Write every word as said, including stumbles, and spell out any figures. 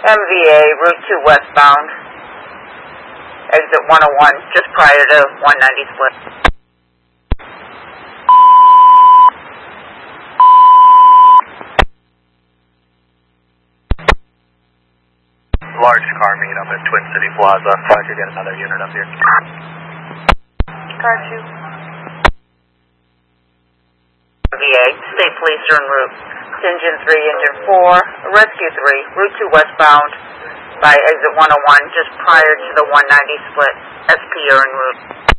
M V A, Route two westbound, exit one oh one, just prior to one ninety split. Large car meet up at Twin City Plaza. If I could get another unit up here. Car two. M V A, State Police are en route. Engine three, Engine four, Rescue three, Route two westbound by exit one oh one, just prior to the one ninety split. S P are en route.